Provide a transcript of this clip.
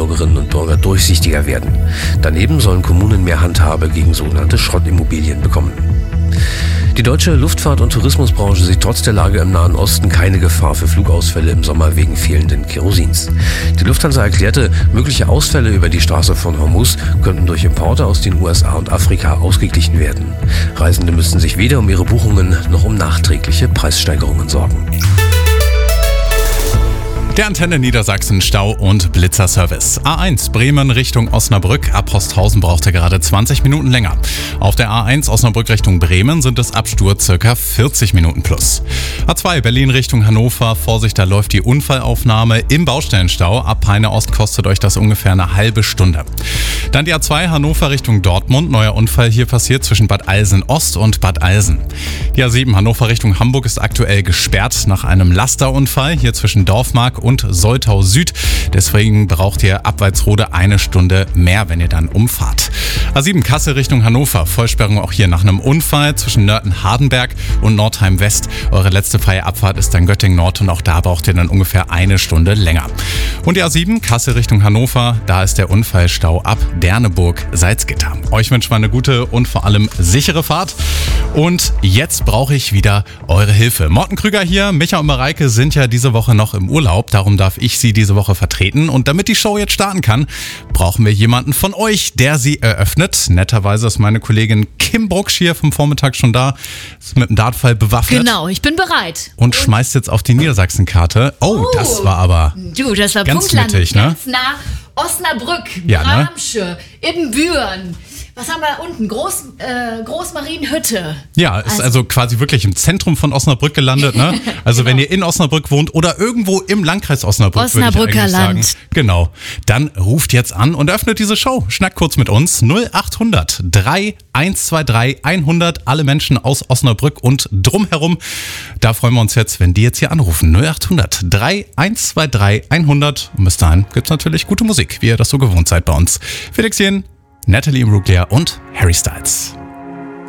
Bürgerinnen und Bürger durchsichtiger werden. Daneben sollen Kommunen mehr Handhabe gegen sogenannte Schrottimmobilien bekommen. Die deutsche Luftfahrt- und Tourismusbranche sieht trotz der Lage im Nahen Osten keine Gefahr für Flugausfälle im Sommer wegen fehlenden Kerosins. Die Lufthansa erklärte, mögliche Ausfälle über die Straße von Hormuz könnten durch Importe aus den USA und Afrika ausgeglichen werden. Reisende müssten sich weder um ihre Buchungen noch um nachträgliche Preissteigerungen sorgen. Der Antenne Niedersachsen Stau- und Blitzerservice. A1 Bremen Richtung Osnabrück. Ab Posthausen braucht er gerade 20 Minuten länger. Auf der A1 Osnabrück Richtung Bremen sind es ab Stur ca. 40 Minuten plus. A2 Berlin Richtung Hannover. Vorsicht, da läuft die Unfallaufnahme im Baustellenstau. Ab Peine Ost kostet euch das ungefähr eine halbe Stunde. Dann die A2 Hannover Richtung Dortmund. Neuer Unfall hier passiert zwischen Bad Eilsen Ost und Bad Eilsen. Die A7 Hannover Richtung Hamburg ist aktuell gesperrt nach einem Lasterunfall hier zwischen Dorfmark und Soltau Süd. Deswegen braucht ihr ab Walsrode eine Stunde mehr, wenn ihr dann umfahrt. A7 Kassel Richtung Hannover. Vollsperrung auch hier nach einem Unfall zwischen Nörten-Hardenberg und Nordheim West. Eure letzte freie Abfahrt ist dann Göttingen Nord und auch da braucht ihr dann ungefähr eine Stunde länger. Und die A7 Kassel Richtung Hannover. Da ist der Unfallstau ab Derneburg-Salzgitter. Euch wünschen wir eine gute und vor allem sichere Fahrt. Und jetzt brauche ich wieder eure Hilfe. Morten Krüger hier, Micha und Mareike sind ja diese Woche noch im Urlaub. Darum darf ich sie diese Woche vertreten. Und damit die Show jetzt starten kann, brauchen wir jemanden von euch, der sie eröffnet. Netterweise ist meine Kollegin Kim Brucksch hier vom Vormittag schon da. Ist mit dem Dartpfeil bewaffnet. Genau, ich bin bereit. Und schmeißt jetzt auf die Niedersachsen-Karte. Oh, das war aber das war ganz Punktland, mittig, ne? Ganz nah. Osnabrück, Ja, ne? Bramsche, Ibbenbüren. Was haben wir unten? Großmarienhütte. Ja, ist also quasi wirklich im Zentrum von Osnabrück gelandet, ne? Also wenn ihr in Osnabrück wohnt oder irgendwo im Landkreis Osnabrück, würde ich eigentlich sagen. Genau. Dann ruft jetzt an und öffnet diese Show. Schnackt kurz mit uns. 0800 3123 100. Alle Menschen aus Osnabrück und drumherum. Da freuen wir uns jetzt, wenn die jetzt hier anrufen. 0800 3123 100. Und bis dahin gibt's natürlich gute Musik, wie ihr das so gewohnt seid bei uns. Felix Jen, Natalie Imbruglia und Harry Styles.